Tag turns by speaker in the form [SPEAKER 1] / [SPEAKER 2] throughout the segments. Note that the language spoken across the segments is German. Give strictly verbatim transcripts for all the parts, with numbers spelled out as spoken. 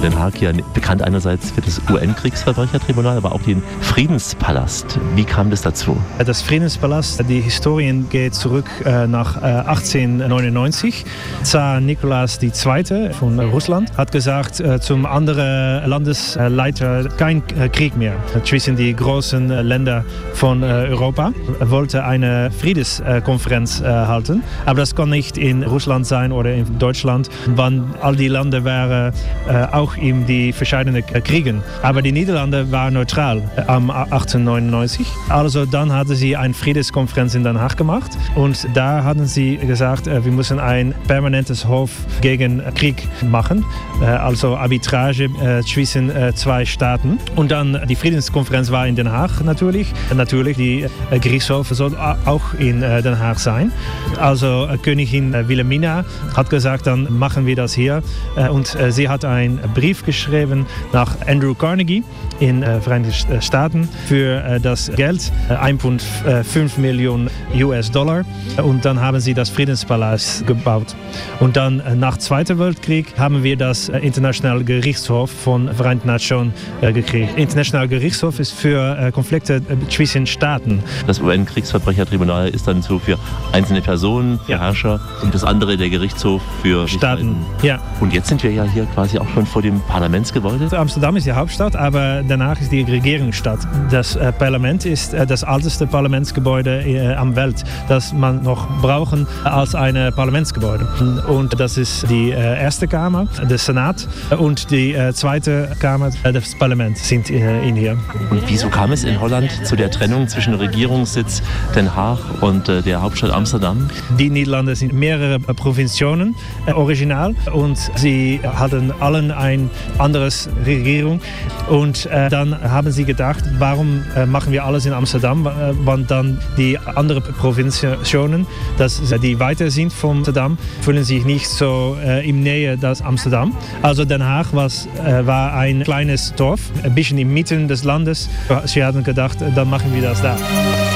[SPEAKER 1] Den Haag ja bekannt einerseits für das U N-Kriegsverbrechertribunal, aber auch den Friedenspalast. Wie kam das dazu?
[SPEAKER 2] Das Friedenspalast, die Historie geht zurück äh, nach äh, achtzehnhundertneunundneunzig. Zar Nikolaus der Zweite von Russland hat gesagt äh, zum anderen Landesleiter kein äh, Krieg mehr zwischen die großen äh, Länder von äh, Europa. Er wollte eine Friedenskonferenz äh, halten, aber das kann nicht in Russland sein oder in Deutschland, wann all die Länder wären äh, auch in die verschiedenen Kriegen. Aber die Niederlande waren neutral äh, am achtzehnhundertneunundneunzig. Also dann hatten sie eine Friedenskonferenz in Den Haag gemacht und da hatten sie gesagt, äh, wir müssen ein permanentes Hof gegen Krieg machen, äh, also Arbitrage äh, zwischen äh, zwei Staaten. Und dann die Friedenskonferenz war in Den Haag natürlich. Natürlich, die äh, Gerichtshof soll auch in äh, Den Haag sein. Also äh, Königin äh, Wilhelmina hat gesagt, dann machen wir das hier. Äh, und äh, sie hat einen Brief geschrieben nach Andrew Carnegie in äh, Vereinigten Staaten für äh, das Geld, äh, eins Komma fünf Millionen U S-Dollar. Und dann haben sie das Friedenspalast gebaut. Und dann äh, nach dem Zweiten Weltkrieg haben wir das äh, Internationale Gerichtshof von Vereinten Nationen äh, gekriegt. Internationale Gerichtshof ist für äh, Konflikte äh, zwischen Staaten.
[SPEAKER 1] Das U N-Kriegsverbrechertribunal ist dann so für einzelne Personen, für ja. Herrscher und das andere der Gerichtshof für
[SPEAKER 2] Staaten. Ja.
[SPEAKER 1] Und jetzt sind wir ja hier quasi auch schon vor dem Parlamentsgebäude.
[SPEAKER 2] Amsterdam ist die Hauptstadt, aber danach ist die Regierungsstadt. Das äh, Parlament ist äh, das älteste Parlamentsgebäude äh, am Welt, das man noch brauchen als ein Parlamentsgebäude. Und das ist die äh, erste Kammer, der Senat, und die äh, zweite Kammer, äh, das Parlament, sind äh, in hier.
[SPEAKER 1] Und wieso kam es in Holland zu der Trennung zwischen Regierungssitz Den Haag und äh, der Hauptstadt Amsterdam?
[SPEAKER 2] Die Niederlande sind mehrere äh, Provinzen äh, original und sie hatten allen eine andere Regierung. Und äh, dann haben sie gedacht, warum äh, machen wir alles in Amsterdam, äh, wenn dann die anderen Provinzen, dass die weiter sind von Amsterdam, fühlen sich nicht so äh, in Nähe des Amsterdam. Also Den Haag was, äh, war ein kleines Dorf, ein bisschen im Mitte des Landes. Sie hatten gedacht, dann machen wir das da.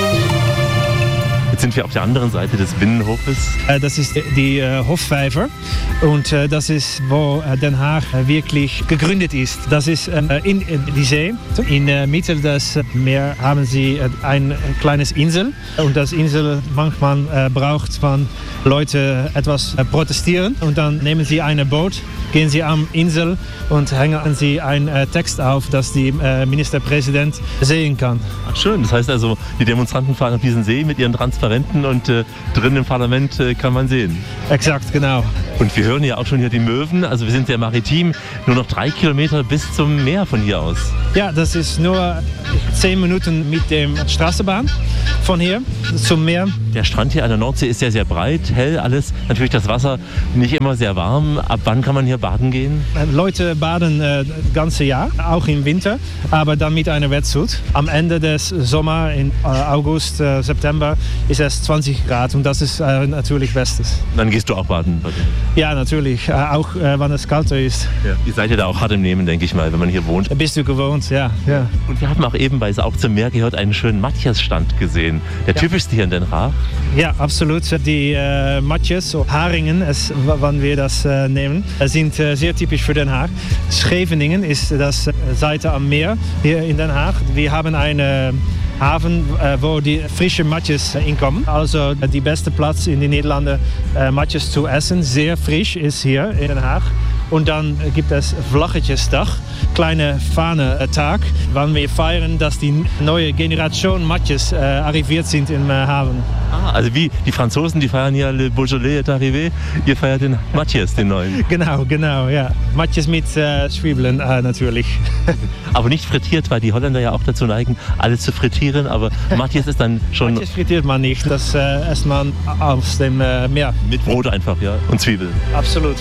[SPEAKER 1] Jetzt sind wir auf der anderen Seite des Binnenhofes.
[SPEAKER 2] Das ist die äh, Hofvijver und äh, das ist, wo äh, Den Haag äh, wirklich gegründet ist. Das ist äh, in, in die See. In der Mitte des Meeres haben sie äh, ein kleines Insel und das Insel manchmal äh, braucht man Leute etwas äh, protestieren und dann nehmen sie ein Boot, gehen sie am Insel und hängen sie einen äh, Text auf, dass die äh, Ministerpräsident sehen kann.
[SPEAKER 1] Ach schön, das heißt also, die Demonstranten fahren auf diesen See mit ihren Transparenten und äh, drin im Parlament äh, kann man sehen.
[SPEAKER 2] Exakt, genau.
[SPEAKER 1] Und wir hören ja auch schon hier die Möwen, also wir sind sehr maritim, nur noch drei Kilometer bis zum Meer von hier aus.
[SPEAKER 2] Ja, das ist nur zehn Minuten mit der Straßenbahn von hier zum Meer.
[SPEAKER 1] Der Strand hier an der Nordsee ist sehr, sehr breit, hell alles. Natürlich das Wasser nicht immer sehr warm. Ab wann kann man hier baden gehen?
[SPEAKER 2] Leute baden äh, das ganze Jahr, auch im Winter, aber dann mit einer Wetsuit. Am Ende des Sommers, in äh, August, äh, September, ist es zwanzig Grad und das ist äh, natürlich Bestes.
[SPEAKER 1] Dann gehst du auch baden?
[SPEAKER 2] Ja, natürlich, äh, auch äh, wenn es kälter ist.
[SPEAKER 1] Ja. Ihr seid ja da auch hart im Nehmen, denke ich mal, wenn man hier wohnt.
[SPEAKER 2] Bist du gewohnt, ja. ja.
[SPEAKER 1] Und wir haben auch ebenweise auch zum Meer gehört einen schönen Matjes-Stand gesehen. Der ja. typischste hier in Den Haag.
[SPEAKER 2] Ja, absolut. Die äh, Matjes, so Haringen, es, wann wir das äh, nehmen, sind äh, sehr typisch für Den Haag. Scheveningen ist das Seite am Meer hier in Den Haag. Wir haben eine Hafen, äh, wo die frischen Matjes äh, hinkommen. Also äh, die beste Platz in den Niederlanden, äh, Matjes zu essen, sehr frisch, ist hier in Den Haag. Und dann gibt es Vlaggetjesdag, kleine Fahne-Tag, wann wir feiern, dass die neue Generation Matjes äh, arriviert sind im äh, Hafen.
[SPEAKER 1] Ah, also wie die Franzosen, die feiern hier Le Beaujolais est arrivé, ihr feiert den Matjes, den neuen.
[SPEAKER 2] Genau, genau, ja. Matjes mit äh, Zwiebeln äh, natürlich.
[SPEAKER 1] Aber nicht frittiert, weil die Holländer ja auch dazu neigen, alles zu frittieren, aber Matjes ist dann schon...
[SPEAKER 2] Matjes frittiert man nicht, das äh, isst man aus dem äh, Meer.
[SPEAKER 1] Mit Brot einfach, ja, und Zwiebeln.
[SPEAKER 2] Absolut.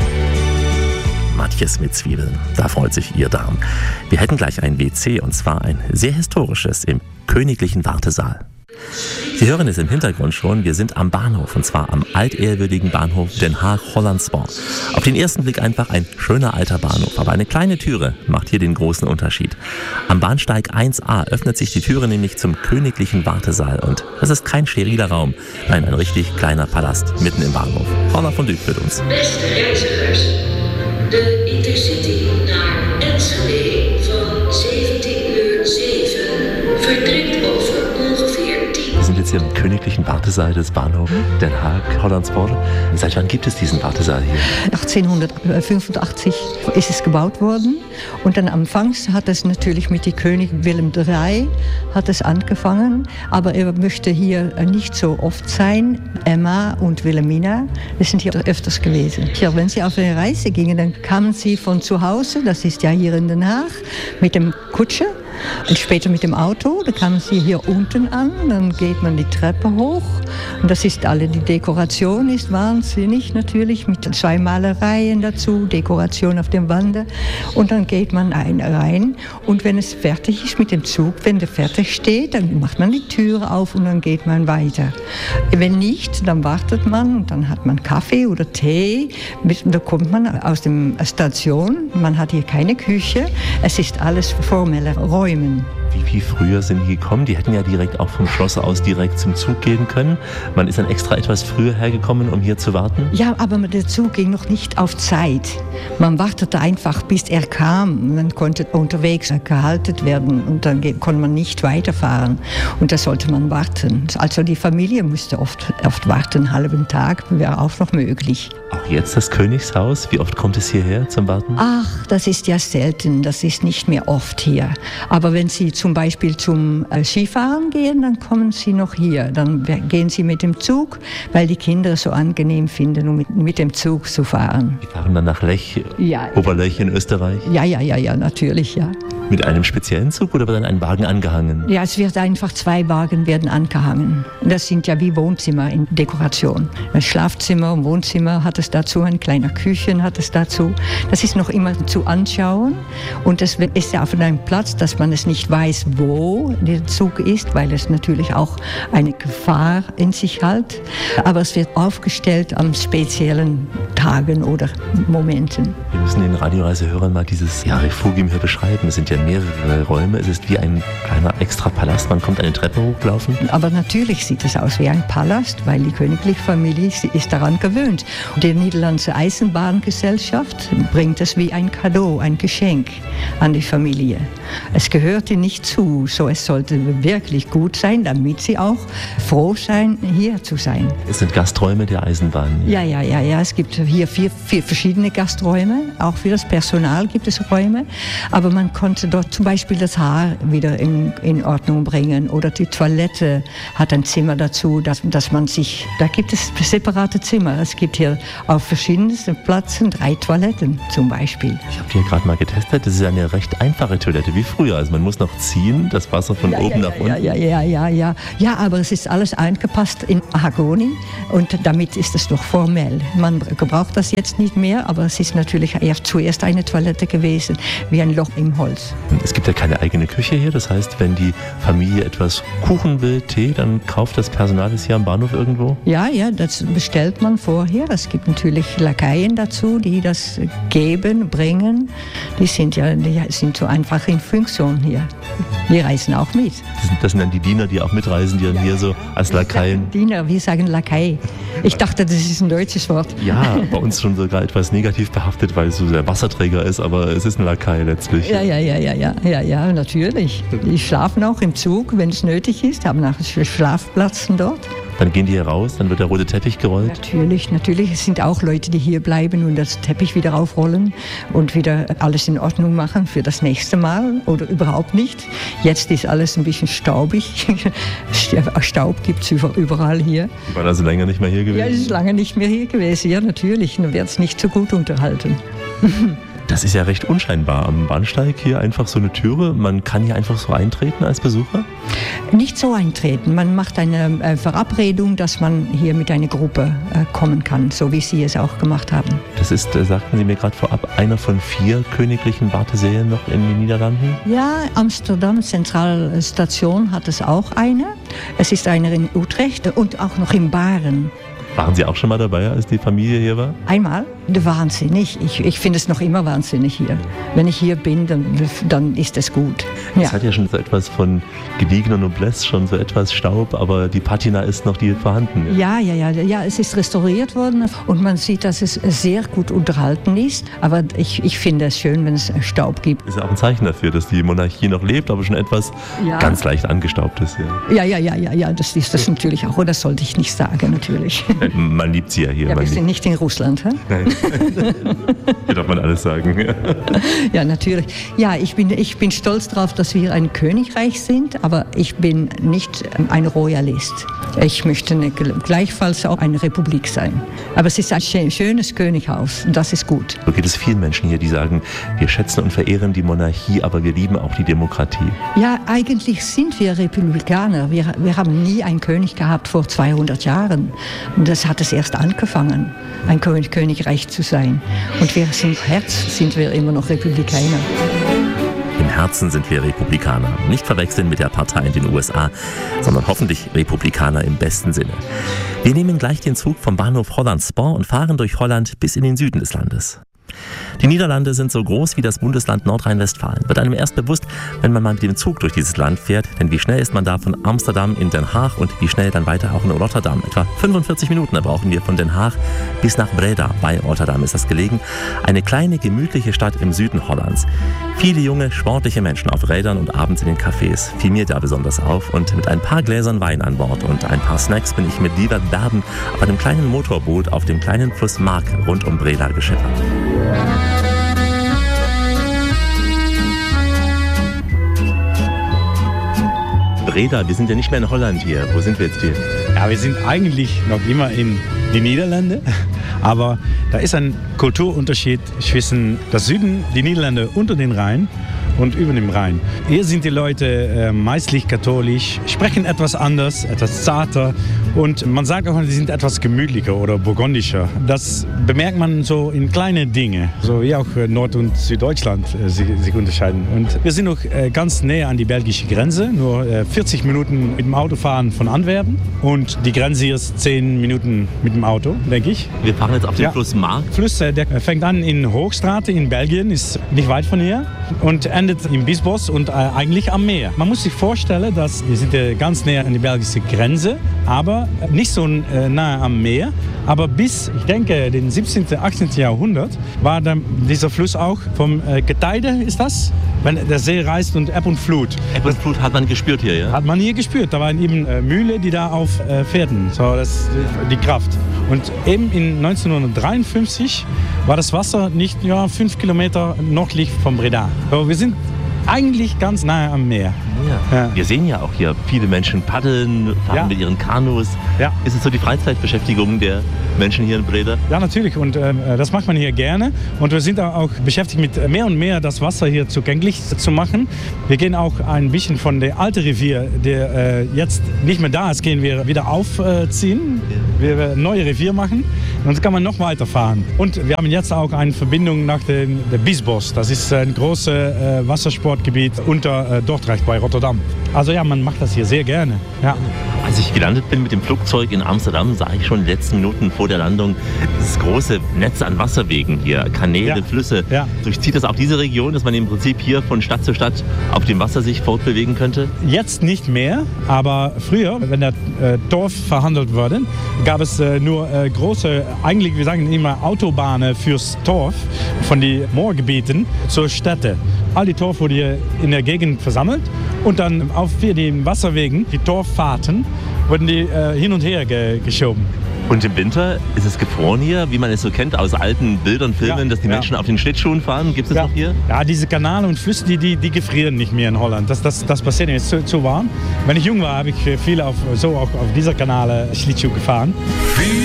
[SPEAKER 1] Matjes mit Zwiebeln, da freut sich Ihr Darm. Wir hätten gleich ein W C und zwar ein sehr historisches im königlichen Wartesaal. Sie hören es im Hintergrund schon, wir sind am Bahnhof und zwar am altehrwürdigen Bahnhof Den Haag-Hollandspoor. Auf den ersten Blick einfach ein schöner alter Bahnhof, aber eine kleine Türe macht hier den großen Unterschied. Am Bahnsteig eins a öffnet sich die Türe nämlich zum königlichen Wartesaal und das ist kein steriler Raum, nein, ein richtig kleiner Palast mitten im Bahnhof. Paula von Dyk führt uns.
[SPEAKER 3] Beste reizigers, De Intercity naar Enschede van zeventien uur zeven vertrekt over ongeveer tien.
[SPEAKER 1] Wir sind jetzt hier im königlichen Wartesaal des Bahnhofs Den Haag, Hollandsbode. Seit wann gibt es diesen Wartesaal hier?
[SPEAKER 4] achtzehnhundertfünfundachtzig ist es gebaut worden und dann anfangs hat es natürlich mit dem König Willem der Dritte hat es angefangen, aber er möchte hier nicht so oft sein. Emma und Wilhelmina, das sind hier öfters gewesen. Ja, wenn sie auf eine Reise gingen, dann kamen sie von zu Hause, das ist ja hier in Den Haag, mit dem Kutsche. Und später mit dem Auto, da kamen sie hier unten an, dann geht man die Treppe hoch und das ist alle, die Dekoration ist wahnsinnig natürlich, mit zwei Malereien dazu, Dekoration auf dem Wande und dann geht man ein, rein und wenn es fertig ist mit dem Zug, wenn der fertig steht, dann macht man die Türe auf und dann geht man weiter. Wenn nicht, dann wartet man und dann hat man Kaffee oder Tee, da kommt man aus der Station, man hat hier keine Küche, es ist alles formelle Räume.
[SPEAKER 1] Wie viel früher sind die gekommen? Die hätten ja direkt auch vom Schloss aus direkt zum Zug gehen können. Man ist dann extra etwas früher hergekommen, um hier zu warten?
[SPEAKER 4] Ja, aber der Zug ging noch nicht auf Zeit. Man wartete einfach, bis er kam. Man konnte unterwegs gehalten werden und dann konnte man nicht weiterfahren. Und da sollte man warten. Also die Familie musste oft, oft warten, einen halben Tag wäre auch noch möglich.
[SPEAKER 1] Auch jetzt das Königshaus, wie oft kommt es hierher zum Warten?
[SPEAKER 4] Ach, das ist ja selten, das ist nicht mehr oft hier. Aber wenn Sie zum Beispiel zum äh, Skifahren gehen, dann kommen Sie noch hier. Dann gehen Sie mit dem Zug, weil die Kinder es so angenehm finden, um mit, mit dem Zug zu fahren.
[SPEAKER 1] Die fahren dann nach Lech,
[SPEAKER 4] ja.
[SPEAKER 1] Oberlech in Österreich?
[SPEAKER 4] Ja, ja, ja, ja, natürlich, ja.
[SPEAKER 1] Mit einem speziellen Zug oder wird dann ein Wagen angehangen?
[SPEAKER 4] Ja, es wird einfach, zwei Wagen werden angehangen. Das sind ja wie Wohnzimmer in Dekoration. Ein Schlafzimmer und Wohnzimmer hat es dazu, ein kleiner Küchen hat es dazu. Das ist noch immer zu anschauen und das ist ja auf einem Platz, dass man es nicht weiß, wo der Zug ist, weil es natürlich auch eine Gefahr in sich hat. Aber es wird aufgestellt an speziellen Tagen oder Momenten.
[SPEAKER 1] Wir müssen den Radioreisehörern mal dieses ja, Refugium hier beschreiben. Es sind ja mehrere Räume. Es ist wie ein kleiner extra Palast. Man kommt eine Treppe hochlaufen.
[SPEAKER 4] Aber natürlich sieht es aus wie ein Palast, weil die königliche Familie ist daran gewöhnt. Die niederländische Eisenbahngesellschaft bringt es wie ein Cadeau, ein Geschenk an die Familie. Es gehört ihnen nicht zu, so es sollte wirklich gut sein, damit sie auch froh sein, hier zu sein.
[SPEAKER 1] Es sind Gasträume der Eisenbahn.
[SPEAKER 4] Ja, ja, ja, ja. Es gibt hier vier, vier verschiedene Gasträume. Auch für das Personal gibt es Räume. Aber man konnte dort zum Beispiel das Haar wieder in, in Ordnung bringen oder die Toilette hat ein Zimmer dazu, dass, dass man sich, da gibt es separate Zimmer. Es gibt hier auf verschiedensten Plätzen drei Toiletten zum Beispiel.
[SPEAKER 1] Ich habe hier gerade mal getestet, das ist eine recht einfache Toilette wie früher. Also man muss noch ziehen, das Wasser von
[SPEAKER 4] ja,
[SPEAKER 1] oben
[SPEAKER 4] ja,
[SPEAKER 1] nach unten.
[SPEAKER 4] Ja, ja, ja, ja. Ja, aber es ist alles eingepasst in Mahagoni und damit ist es doch formell. Man gebraucht das jetzt nicht mehr, aber es ist natürlich erst zuerst eine Toilette gewesen, wie ein Loch im Holz.
[SPEAKER 1] Es gibt ja keine eigene Küche hier, das heißt, wenn die Familie etwas Kuchen will, Tee, dann kauft das Personal das hier am Bahnhof irgendwo?
[SPEAKER 4] Ja, ja, das bestellt man vorher. Es gibt natürlich Lakaien dazu, die das geben, bringen. Die sind ja die sind so einfach in Funktion hier. Die reisen auch mit.
[SPEAKER 1] Das sind, das sind dann die Diener, die auch mitreisen, die dann ja, hier so als Lakaien...
[SPEAKER 4] Diener, wir sagen Lakai. Ich dachte, das ist ein deutsches Wort.
[SPEAKER 1] Ja, bei uns schon sogar etwas negativ behaftet, weil es so der Wasserträger ist, aber es ist ein Lakai letztlich.
[SPEAKER 4] Ja, ja, ja, ja, ja, ja, ja, natürlich. Die schlafen auch im Zug, wenn es nötig ist, haben auch Schlafplätze dort.
[SPEAKER 1] Dann gehen die hier raus, dann wird der rote Teppich gerollt?
[SPEAKER 4] Natürlich, natürlich. Es sind auch Leute, die hier bleiben und das Teppich wieder aufrollen und wieder alles in Ordnung machen für das nächste Mal oder überhaupt nicht. Jetzt ist alles ein bisschen staubig. Staub gibt es überall hier.
[SPEAKER 1] Die waren also länger nicht mehr hier gewesen?
[SPEAKER 4] Ja, es ist lange nicht mehr hier gewesen, ja natürlich. Dann wird es nicht so gut unterhalten.
[SPEAKER 1] Das ist ja recht unscheinbar am Bahnsteig hier einfach so eine Türe. Man kann hier einfach so eintreten als Besucher?
[SPEAKER 4] Nicht so eintreten. Man macht eine äh, Verabredung, dass man hier mit einer Gruppe äh, kommen kann, so wie Sie es auch gemacht haben.
[SPEAKER 1] Das ist, äh, sagten Sie mir gerade vorab, einer von vier königlichen Wartesälen noch in den Niederlanden?
[SPEAKER 4] Ja, Amsterdam Zentralstation hat es auch eine. Es ist eine in Utrecht und auch noch in Baren.
[SPEAKER 1] Waren Sie auch schon mal dabei, als die Familie hier war?
[SPEAKER 4] Einmal. Wahnsinnig. Ich, ich finde es noch immer wahnsinnig hier. Wenn ich hier bin, dann, dann ist es gut. Ja.
[SPEAKER 1] Es hat ja schon so etwas von gediegener Noblesse, schon so etwas Staub, aber die Patina ist noch die vorhanden.
[SPEAKER 4] Ja, ja, ja, ja, es ist restauriert worden und man sieht, dass es sehr gut unterhalten ist. Aber ich, ich finde es schön, wenn es Staub gibt.
[SPEAKER 1] Ist ja auch ein Zeichen dafür, dass die Monarchie noch lebt, aber schon etwas
[SPEAKER 4] ja.
[SPEAKER 1] ganz leicht angestaubt ist. Ja,
[SPEAKER 4] ja, ja, ja, ja, ja, das ist das natürlich auch. Oder das sollte ich nicht sagen, natürlich.
[SPEAKER 1] Man liebt sie ja hier.
[SPEAKER 4] Ja,
[SPEAKER 1] man
[SPEAKER 4] wir sind nicht in Russland. Hä?
[SPEAKER 1] Nein. Hier darf man alles sagen. Ja.
[SPEAKER 4] Ja, natürlich. Ja, ich bin, ich bin stolz darauf, dass wir ein Königreich sind, aber ich bin nicht ein Royalist. Ich möchte eine, gleichfalls auch eine Republik sein. Aber es ist ein schönes Könighaus und das ist gut.
[SPEAKER 1] So geht es vielen Menschen hier, die sagen, wir schätzen und verehren die Monarchie, aber wir lieben auch die Demokratie.
[SPEAKER 4] Ja, eigentlich sind wir Republikaner. Wir, wir haben nie einen König gehabt vor zweihundert Jahren. Und das hat es erst angefangen, ein Königreich zu sein. Und wir sind Herz, sind wir immer noch Republikaner.
[SPEAKER 1] Im Herzen sind wir Republikaner. Nicht verwechseln mit der Partei in den U S A, sondern hoffentlich Republikaner im besten Sinne. Wir nehmen gleich den Zug vom Bahnhof Hollandspor und fahren durch Holland bis in den Süden des Landes. Die Niederlande sind so groß wie das Bundesland Nordrhein-Westfalen. Wird einem erst bewusst, wenn man mal mit dem Zug durch dieses Land fährt. Denn wie schnell ist man da von Amsterdam in Den Haag und wie schnell dann weiter auch in Rotterdam. Etwa fünfundvierzig Minuten brauchen wir von Den Haag bis nach Breda. Bei Rotterdam ist das gelegen. Eine kleine, gemütliche Stadt im Süden Hollands. Viele junge, sportliche Menschen auf Rädern und abends in den Cafés. Fiel mir da besonders auf. Und mit ein paar Gläsern Wein an Bord und ein paar Snacks bin ich mit Lievert Berben auf einem kleinen Motorboot auf dem kleinen Fluss Mark rund um Breda geschippert. Breda, wir sind ja nicht mehr in Holland hier. Wo sind wir jetzt hier?
[SPEAKER 5] Ja, wir sind eigentlich noch immer in den Niederlanden, aber da ist ein Kulturunterschied zwischen das Süden, die Niederlande unter den Rhein und über dem Rhein. Hier sind die Leute äh, meistlich katholisch, sprechen etwas anders, etwas zarter und man sagt auch, sie sind etwas gemütlicher oder burgundischer. Das bemerkt man so in kleinen Dingen, so wie auch äh, Nord- und Süddeutschland äh, sich, sich unterscheiden. Und wir sind noch äh, ganz näher an die belgische Grenze, nur äh, vierzig Minuten mit dem Auto fahren von Antwerpen und die Grenze hier ist zehn Minuten mit dem Auto, denke ich.
[SPEAKER 1] Wir fahren jetzt auf den
[SPEAKER 5] ja.
[SPEAKER 1] Fluss Mark.
[SPEAKER 5] Fluss, äh, der fängt an in Hoogstraten in Belgien, ist nicht weit von hier und endet im Biesbos und äh, eigentlich am Meer. Man muss sich vorstellen, dass wir sind äh, ganz näher an die belgische Grenze, aber nicht so äh, nahe am Meer. Aber bis, ich denke, den siebzehnten, achtzehnten Jahrhundert war dann dieser Fluss auch vom äh, Getreide, ist das? Wenn der See reißt und Ebb und Flut.
[SPEAKER 1] Ebb und Flut hat man gespürt hier, ja?
[SPEAKER 5] Hat man hier gespürt. Da waren eben äh, Mühle, die da auf äh, Pferden, so das die Kraft. Und eben in neunzehnhundertdreiundfünfzig war das Wasser nicht ja, fünf Kilometer nördlich von Breda. So, wir sind eigentlich ganz nahe am Meer.
[SPEAKER 1] Ja. Ja. Wir sehen ja auch hier viele Menschen paddeln, fahren ja. mit ihren Kanus. Ja. Ist es so die Freizeitbeschäftigung der Menschen hier in Breda?
[SPEAKER 5] Ja, natürlich. Und äh, das macht man hier gerne. Und wir sind auch beschäftigt mit mehr und mehr das Wasser hier zugänglich zu machen. Wir gehen auch ein bisschen von der alten Revier, der äh, jetzt nicht mehr da ist, gehen wir wieder aufziehen. Ja. Wir werden ein neues Revier machen. Und dann kann man noch weiterfahren. Und wir haben jetzt auch eine Verbindung nach dem der Biesbos. Das ist ein großes äh, Wassersportgebiet unter äh, Dordrecht bei Rotterdam. Also ja, man macht das hier sehr gerne. Ja.
[SPEAKER 1] Als ich gelandet bin mit dem Flugzeug in Amsterdam, sah ich schon in den letzten Minuten vor der Landung das große Netz an Wasserwegen hier, Kanäle, ja. Flüsse. Ja. Durchzieht das auch diese Region, dass man im Prinzip hier von Stadt zu Stadt auf dem Wasser sich fortbewegen könnte?
[SPEAKER 5] Jetzt nicht mehr, aber früher, wenn der äh, Torf verhandelt wurde, gab es äh, nur äh, große, eigentlich wir sagen immer Autobahnen fürs Torf von den Moorgebieten zur Städte. All die Torf wurde hier in der Gegend versammelt und dann auf für den Wasserwegen, die Torffahrten, wurden die äh, hin und her ge geschoben.
[SPEAKER 1] Und im Winter ist es gefroren hier, wie man es so kennt aus alten Bildern, Filmen, ja, dass die Menschen ja. auf den Schlittschuhen fahren. Gibt es das
[SPEAKER 5] ja.
[SPEAKER 1] noch hier?
[SPEAKER 5] Ja, diese Kanäle und Flüsse, die, die, die gefrieren nicht mehr in Holland. Das, das, das passiert nicht, es ist zu, zu warm. Wenn ich jung war, habe ich viel auf, so auch auf dieser Kanäle Schlittschuh gefahren.